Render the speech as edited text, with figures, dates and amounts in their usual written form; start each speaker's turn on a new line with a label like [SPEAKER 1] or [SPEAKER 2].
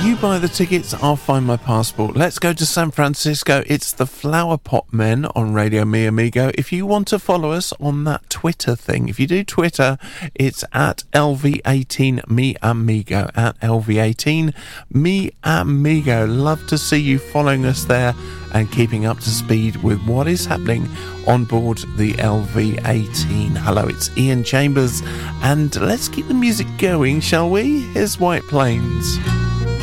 [SPEAKER 1] You buy the tickets, I'll find my passport. Let's go to San Francisco. It's the Flower Pot Men on Radio Mi Amigo. If you want to follow us on that Twitter thing, if you do Twitter, it's at LV18 Mi Amigo, at LV18 Mi Amigo. Love to see you following us there and keeping up to speed with what is happening on board the LV18. Hello, it's Ian Chambers, and let's keep the music going, shall we? Here's White Plains.